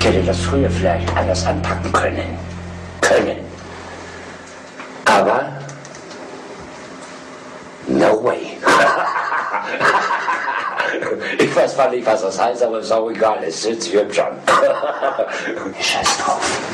hätte das früher vielleicht anders anpacken können. Aber no way. Ich weiß zwar nicht, was das heißt, aber ist auch egal. Es hört sich hübsch an. Scheiß drauf.